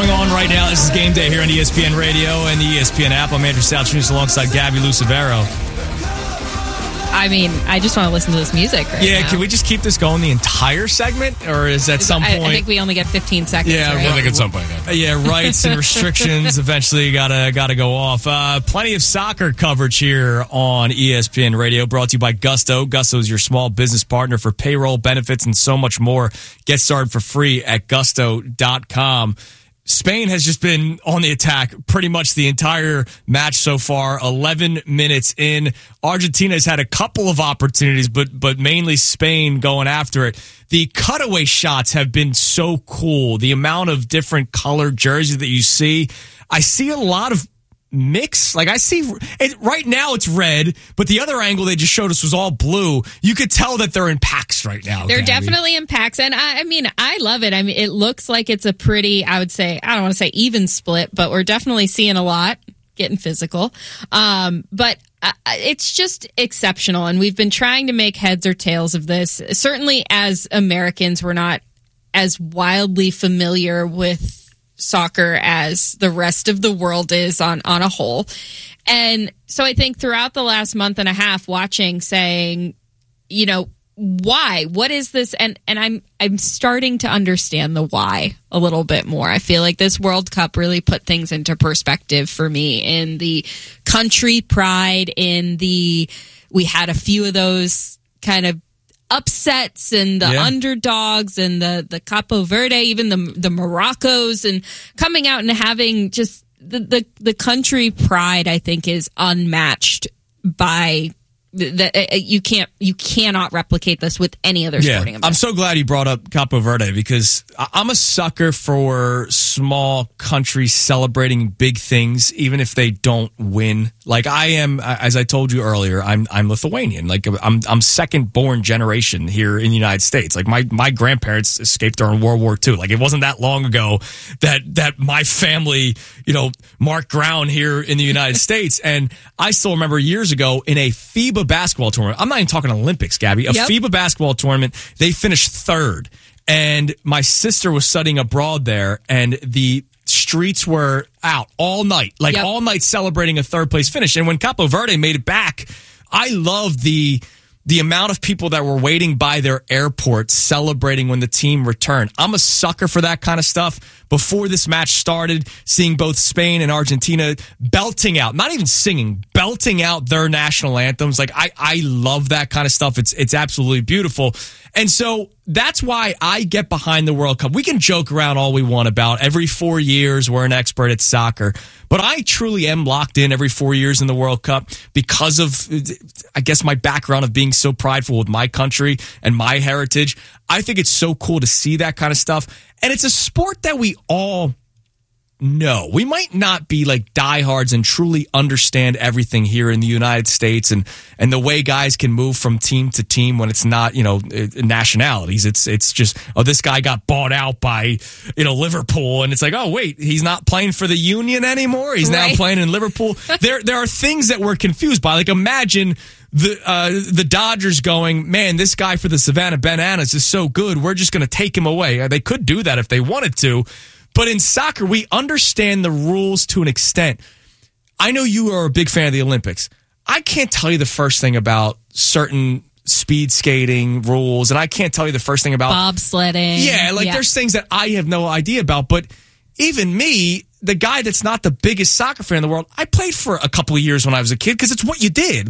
going on right now. This is Game Day here on ESPN Radio and the ESPN app. I'm Andrew Salchinus alongside Gabby Lucevero. I mean, I just want to listen to this music right now. Can we just keep this going the entire segment? Or is at some point... I think we only get 15 seconds. Yeah, right? I think at some point. Yeah, rights and restrictions eventually gotta go off. Plenty of soccer coverage here on ESPN Radio, brought to you by Gusto. Gusto is your small business partner for payroll, benefits, and so much more. Get started for free at gusto.com. Spain has just been on the attack pretty much the entire match so far, 11 minutes in. Argentina has had a couple of opportunities, but mainly Spain going after it. The cutaway shots have been so cool. The amount of different colored jerseys that you see. I see a lot of mix. Like I see it right now it's red, but the other angle they just showed us was all blue. You could tell that they're in packs right now. They're Gabby. definitely in packs, and I mean I love it. I mean it looks like it's a pretty, I would say, I don't want to say even split, but we're definitely seeing a lot getting physical. But it's just exceptional, and we've been trying to make heads or tails of this. Certainly as Americans, we're not as wildly familiar with soccer as the rest of the world is on a whole. And so I think throughout the last month and a half watching, saying, you know, why? What is this? And I'm starting to understand the why a little bit more. I feel like this World Cup really put things into perspective for me in the country pride, we had a few of those kind of upsets and the underdogs and the Capo Verde, even the Moroccos, and coming out and having just the country pride, I think, is unmatched by you cannot replicate this with any other sporting event. I'm so glad you brought up Capo Verde, because I'm a sucker for small countries celebrating big things, even if they don't win. Like I am, as I told you earlier, I'm Lithuanian. Like I'm second born generation here in the United States. Like my grandparents escaped during World War II. Like it wasn't that long ago that my family, marked ground here in the United States. And I still remember years ago in a FIBA basketball tournament. I'm not even talking Olympics, Gabby. A FIBA basketball tournament. They finished third. And my sister was studying abroad there, and the streets were out all night, all night celebrating a third place finish. And when Capo Verde made it back, I loved the amount of people that were waiting by their airport celebrating when the team returned. I'm a sucker for that kind of stuff. Before this match started, seeing both Spain and Argentina belting out, not even singing, belting out their national anthems. Like I love that kind of stuff. It's absolutely beautiful. And so that's why I get behind the World Cup. We can joke around all we want about every 4 years we're an expert at soccer, but I truly am locked in every 4 years in the World Cup because of, I guess, my background of being so prideful with my country and my heritage. I think it's so cool to see that kind of stuff. And it's a sport that we all know. We might not be like diehards and truly understand everything here in the United States and the way guys can move from team to team when it's not, nationalities. It's just, this guy got bought out by, Liverpool. And it's like, oh, wait, he's not playing for the Union anymore. He's now playing in Liverpool. There are things that we're confused by. Like imagine the Dodgers going, man, this guy for the Savannah Bananas is so good, we're just going to take him away. They could do that if they wanted to. But in soccer, we understand the rules to an extent. I know you are a big fan of the Olympics. I can't tell you the first thing about certain speed skating rules, and I can't tell you the first thing about bobsledding. Yeah, there's things that I have no idea about. But even me, the guy that's not the biggest soccer fan in the world, I played for a couple of years when I was a kid because it's what you did.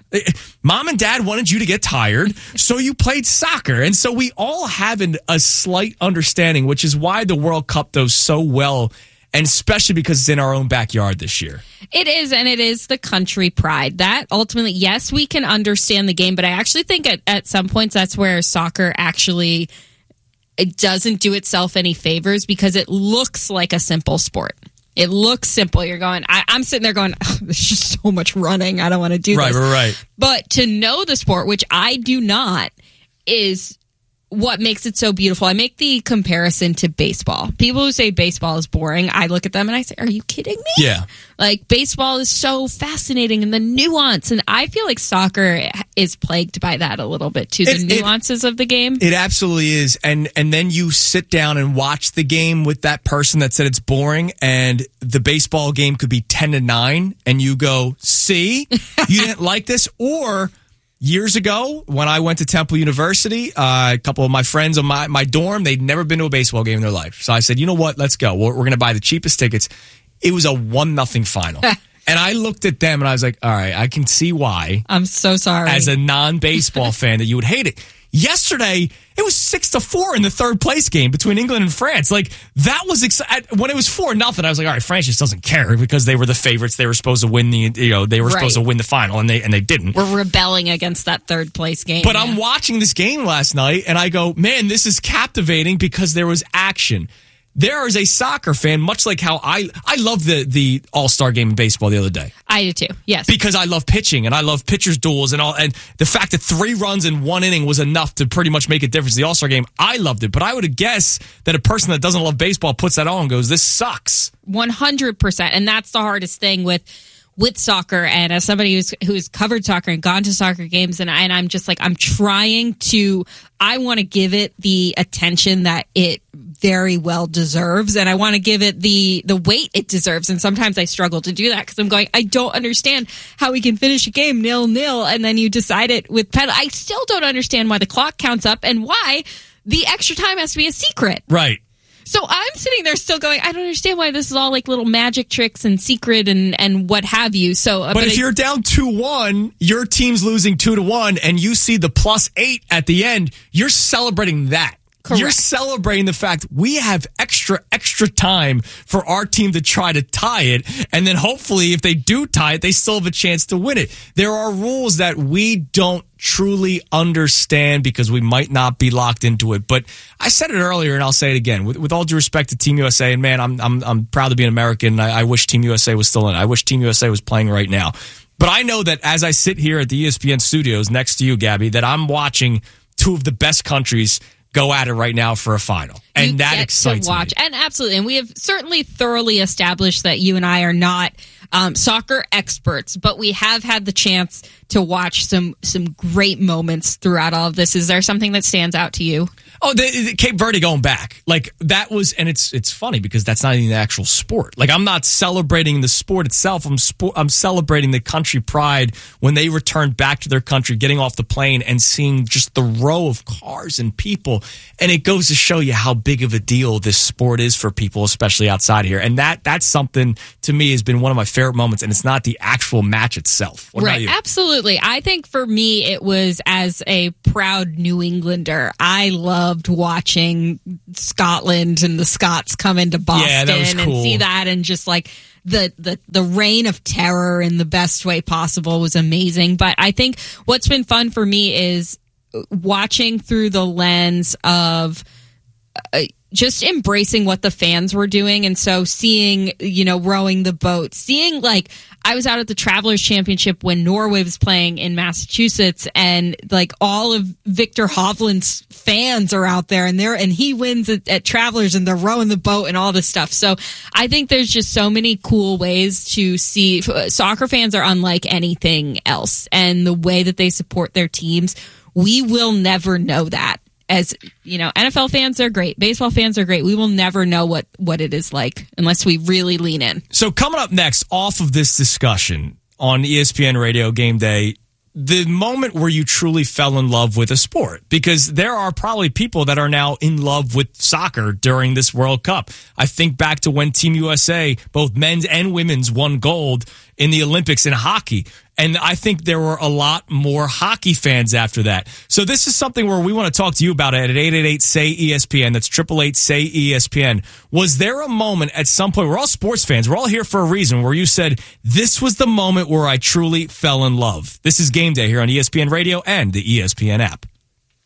Mom and dad wanted you to get tired, so you played soccer. And so we all have a slight understanding, which is why the World Cup does so well, and especially because it's in our own backyard this year. It is, and it is the country pride. That ultimately, yes, we can understand the game, but I actually think at some points that's where soccer actually... it doesn't do itself any favors because it looks like a simple sport. It looks simple. You're going, I'm sitting there going, oh, there's just so much running. I don't want to do this. Right. But to know the sport, which I do not, is what makes it so beautiful. I make the comparison to baseball. People who say baseball is boring, I look at them and I say, are you kidding me? Yeah. Like, baseball is so fascinating and the nuance. And I feel like soccer is plagued by that a little bit too. The nuances of the game. It absolutely is. And then you sit down and watch the game with that person that said it's boring, and the baseball game could be 10-9, and you go, see, you didn't like this? Or years ago, when I went to Temple University, a couple of my friends on my dorm, they'd never been to a baseball game in their life. So I said, you know what? Let's go. We're going to buy the cheapest tickets. It was a 1-0 final. And I looked at them and I was like, all right, I can see why. I'm so sorry. As a non-baseball fan that you would hate it. Yesterday, it was 6-4 in the third place game between England and France. Like, that was when it was 4-0. I was like, all right, France just doesn't care because they were the favorites. They were supposed to win supposed to win the final, and they didn't. We're rebelling against that third place game. But I'm watching this game last night, and I go, man, this is captivating because there was action. There is a soccer fan, much like how I love the All-Star game in baseball the other day. I do too, yes. Because I love pitching, and I love pitchers' duels, and the fact that 3 runs in 1 inning was enough to pretty much make a difference in the All-Star game, I loved it. But I would guess that a person that doesn't love baseball puts that on and goes, this sucks. 100%. And that's the hardest thing with soccer, and as somebody who's covered soccer and gone to soccer games, and I'm just like, I want to give it the attention that it very well deserves, and I want to give it the weight it deserves. And sometimes I struggle to do that because I'm going, I don't understand how we can finish a game 0-0 and then you decide it with penalty. I still don't understand why the clock counts up and why the extra time has to be a secret. Right. So I'm sitting there still going, I don't understand why this is all like little magic tricks and secret and what have you. So, but if you're down 2-1, your team's losing 2-1, and you see the +8 at the end, you're celebrating that. Correct. You're celebrating the fact we have extra time for our team to try to tie it. And then hopefully if they do tie it, they still have a chance to win it. There are rules that we don't truly understand because we might not be locked into it. But I said it earlier and I'll say it again. With all due respect to Team USA, and man, I'm proud to be an American. I wish Team USA was still in it. I wish Team USA was playing right now. But I know that as I sit here at the ESPN studios next to you, Gabby, that I'm watching 2 of the best countries go at it right now for a final. And that excites me. And absolutely. And we have certainly thoroughly established that you and I are not soccer experts, but we have had the chance to watch some great moments throughout all of this. Is there something that stands out to you? Oh, the Cape Verde going back. Like, that was, and it's funny because that's not even the actual sport. Like, I'm not celebrating the sport itself. I'm celebrating the country pride when they returned back to their country, getting off the plane and seeing just the row of cars and people. And it goes to show you how big of a deal this sport is for people, especially outside here. And that's something, to me, has been one of my favorite moments, and it's not the actual match itself. What about you? Absolutely. I think for me, it was, as a proud New Englander, I loved watching Scotland and the Scots come into Boston and see that, and just like the reign of terror in the best way possible was amazing. But I think what's been fun for me is watching through the lens of just embracing what the fans were doing. And so seeing, rowing the boat, seeing, like, I was out at the Travelers Championship when Norway was playing in Massachusetts, and like all of Victor Hovland's fans are out there, and he wins at Travelers, and they're rowing the boat and all this stuff. So I think there's just so many cool ways to see. Soccer fans are unlike anything else, and the way that they support their teams, we will never know that. As NFL fans are great. Baseball fans are great. We will never know what it is like unless we really lean in. So coming up next, off of this discussion on ESPN Radio Game Day, the moment where you truly fell in love with a sport, because there are probably people that are now in love with soccer during this World Cup. I think back to when Team USA, both men's and women's, won gold in the Olympics in hockey. And I think there were a lot more hockey fans after that. So this is something where we want to talk to you about it at 888-SAY-ESPN. That's 888-SAY-ESPN. Was there a moment at some point, we're all sports fans, we're all here for a reason, where you said, this was the moment where I truly fell in love? This is Game Day here on ESPN Radio and the ESPN app.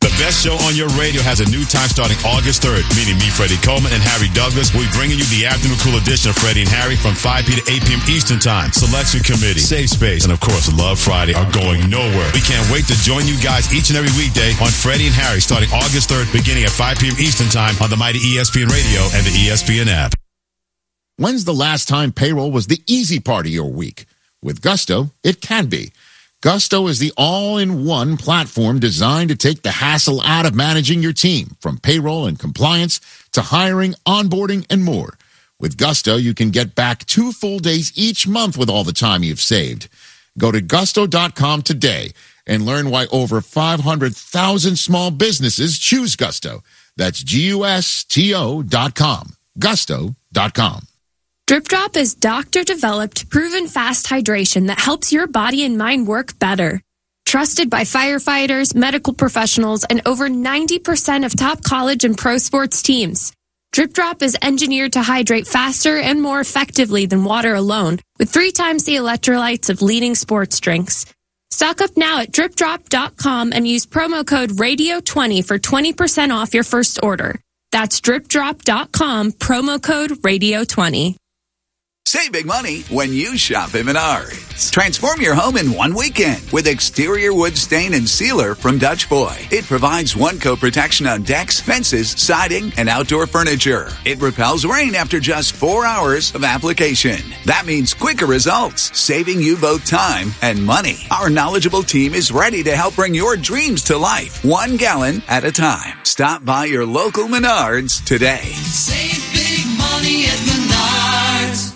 The best show on your radio has a new time starting August 3rd, meaning me, Freddie Coleman, and Harry Douglas will be bringing you the afternoon cool edition of Freddie and Harry from 5 p. to 8 p.m. Eastern Time. Selection Committee, Safe Space, and of course, Love Friday are going nowhere. We can't wait to join you guys each and every weekday on Freddie and Harry starting August 3rd, beginning at 5 p.m. Eastern Time on the mighty ESPN Radio and the ESPN app. When's the last time payroll was the easy part of your week? With Gusto, it can be. Gusto is the all-in-one platform designed to take the hassle out of managing your team, from payroll and compliance to hiring, onboarding, and more. With Gusto, you can get back 2 full days each month with all the time you've saved. Go to gusto.com today and learn why over 500,000 small businesses choose Gusto. That's GUSTO.com. Gusto.com. Drip Drop is doctor-developed, proven fast hydration that helps your body and mind work better. Trusted by firefighters, medical professionals, and over 90% of top college and pro sports teams. Drip Drop is engineered to hydrate faster and more effectively than water alone, with 3 times the electrolytes of leading sports drinks. Stock up now at dripdrop.com and use promo code RADIO20 for 20% off your first order. That's dripdrop.com, promo code RADIO20. Save big money when you shop at Menards. Transform your home in one weekend with exterior wood stain and sealer from Dutch Boy. It provides one-coat protection on decks, fences, siding, and outdoor furniture. It repels rain after just 4 hours of application. That means quicker results, saving you both time and money. Our knowledgeable team is ready to help bring your dreams to life, 1 gallon at a time. Stop by your local Menards today. Save big money at Menards.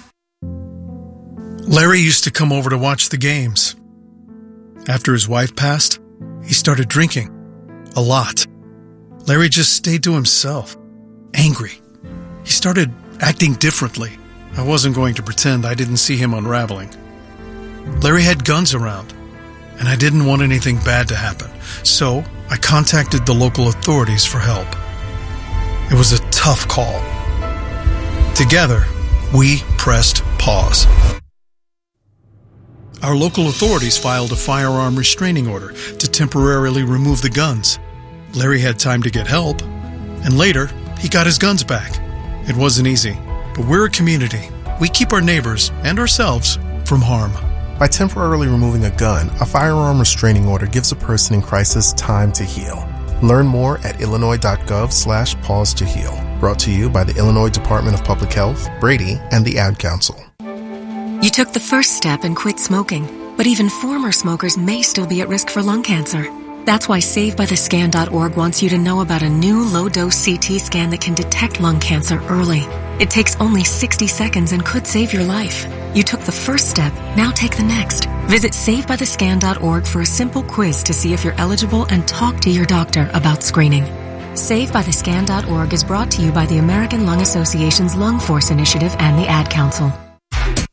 Larry used to come over to watch the games. After his wife passed, he started drinking. A lot. Larry just stayed to himself. Angry. He started acting differently. I wasn't going to pretend I didn't see him unraveling. Larry had guns around, and I didn't want anything bad to happen. So I contacted the local authorities for help. It was a tough call. Together, we pressed pause. Our local authorities filed a firearm restraining order to temporarily remove the guns. Larry had time to get help, and later, he got his guns back. It wasn't easy, but we're a community. We keep our neighbors and ourselves from harm. By temporarily removing a gun, a firearm restraining order gives a person in crisis time to heal. Learn more at illinois.gov/pause to heal. Brought to you by the Illinois Department of Public Health, Brady, and the Ad Council. You took the first step and quit smoking, but even former smokers may still be at risk for lung cancer. That's why SaveByTheScan.org wants you to know about a new low-dose CT scan that can detect lung cancer early. It takes only 60 seconds and could save your life. You took the first step, now take the next. Visit SaveByTheScan.org for a simple quiz to see if you're eligible and talk to your doctor about screening. SaveByTheScan.org is brought to you by the American Lung Association's Lung Force Initiative and the Ad Council.